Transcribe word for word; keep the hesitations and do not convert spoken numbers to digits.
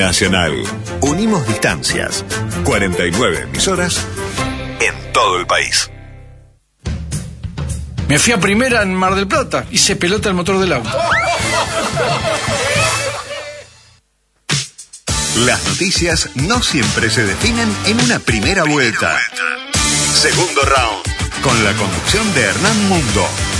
Nacional. Unimos distancias. cuarenta y nueve emisoras en todo el país. Me fui a primera en Mar del Plata. Hice pelota el motor del auto. Las noticias no siempre se definen en una primera vuelta. Segundo round, con la conducción de Hernán Mundo.